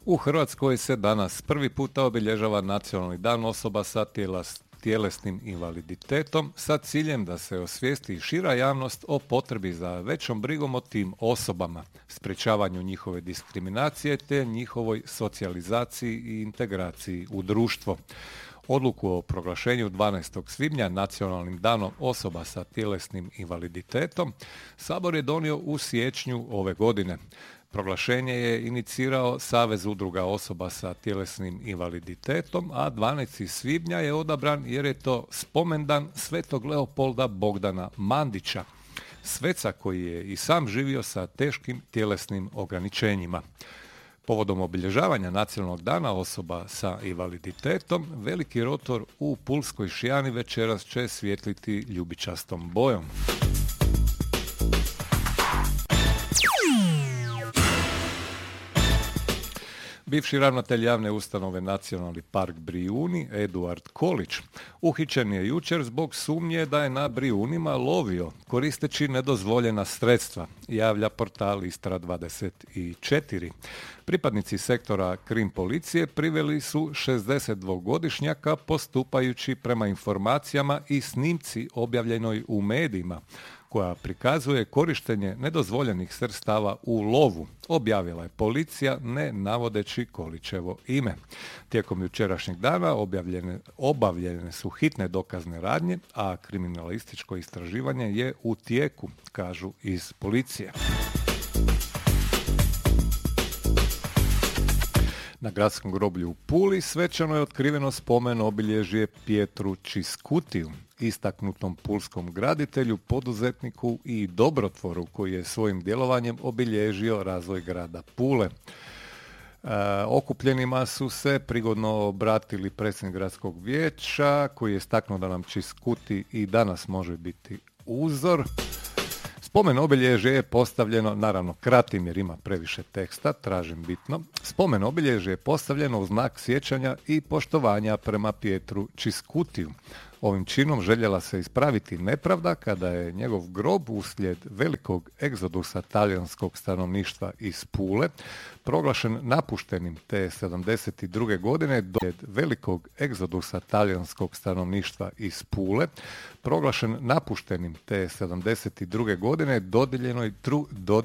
U Hrvatskoj se danas prvi puta obilježava Nacionalni dan osoba sa tjelesnim invaliditetom sa ciljem da se osvijesti šira javnost o potrebi za većom brigom o tim osobama, sprječavanju njihove diskriminacije te njihovoj socijalizaciji i integraciji u društvo. Odluku o proglašenju 12. svibnja Nacionalnim danom osoba sa tjelesnim invaliditetom Sabor je donio u siječnju ove godine. Proglašenje je inicirao Savez udruga osoba sa tjelesnim invaliditetom, a 12. svibnja je odabran jer je to spomendan Svetog Leopolda Bogdana Mandića, sveca koji je i sam živio sa teškim tjelesnim ograničenjima. Povodom obilježavanja Nacionalnog dana osoba sa invaliditetom, veliki rotor u Pulskoj Šijani večeras će svijetliti ljubičastom bojom. Bivši ravnatelj javne ustanove Nacionalni park Brijuni, Eduard Kolić, uhićen je jučer zbog sumnje da je na Brijunima lovio koristeći nedozvoljena sredstva, javlja portal Istra 24. Pripadnici sektora krim policije priveli su 62-godišnjaka postupajući prema informacijama i snimci objavljenoj u medijima, koja prikazuje korištenje nedozvoljenih sredstava u lovu, objavila je policija ne navodeći Kolićevo ime. Tijekom jučerašnjeg dana obavljene su hitne dokazne radnje, a kriminalističko istraživanje je u tijeku, kažu iz policije. Na gradskom groblju u Puli svečano je otkriveno spomen obilježje Pietru Čiskutiju, istaknutom pulskom graditelju, poduzetniku i dobrotvoru koji je svojim djelovanjem obilježio razvoj grada Pule. Okupljenima su se prigodno obratili predsjednik gradskog vijeća koji je istaknuo da nam Čiskuti i danas može biti uzor. Spomen obilježje je postavljeno, naravno kratim jer ima previše teksta, tražim bitno. Spomen obilježje je postavljeno u znak sjećanja i poštovanja prema Pietru Čiskutiju. Ovim činom željela se ispraviti nepravda kada je njegov grob uslijed velikog egzodusa talijanskog stanovništva iz Pule proglašen napuštenim te 72. godine velikog egzodusa talijanskog stanovništva iz Pule proglašen napuštenim te 72. godine dodijeljenoj